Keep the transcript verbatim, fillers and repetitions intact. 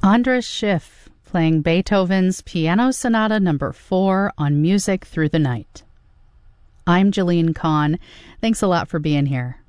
Andras Schiff playing Beethoven's Piano Sonata Number four on Music Through the Night. I'm Jeline Kahn. Thanks a lot for being here.